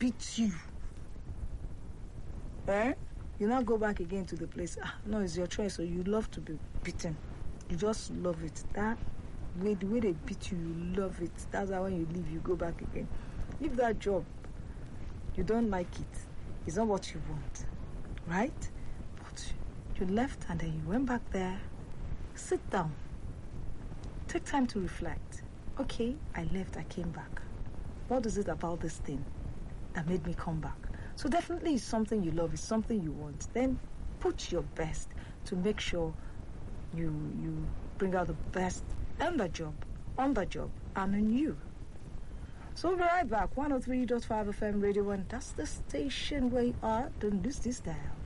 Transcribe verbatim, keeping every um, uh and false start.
beat you, eh? You now go back again to the place. Ah, no, it's your choice. So you love to be beaten. You just love it. That way, the way they beat you, you love it. That's why when you leave, you go back again. If that job, you don't like it, it's not what you want, right? But you left and then you went back there. Sit down. Take time to reflect. Okay, I left, I came back. What is it about this thing that made me come back? So definitely it's something you love, it's something you want. Then put your best to make sure you you bring out the best in the job, on the job, and in you. So we'll be right back. one oh three point five F M Radio one. That's the station where you are. Don't lose this dial.